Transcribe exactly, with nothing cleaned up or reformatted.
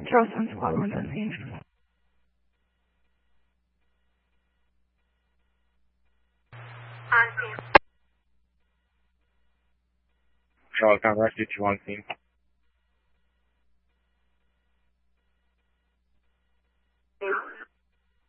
Charles one squad one's on scene. On scene. Charles, Contact rescue two on scene.